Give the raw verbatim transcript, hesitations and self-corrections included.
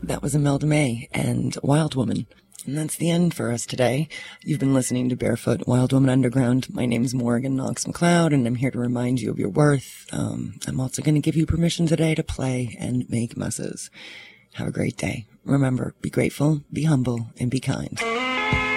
That was Imelda May and Wild Woman. And that's the end for us today. You've been listening to Barefoot Wild Woman Underground. My name's Morgan Knox McLeod, and I'm here to remind you of your worth. Um, I'm also going to give you permission today to play and make messes. Have a great day. Remember, be grateful, be humble, and be kind.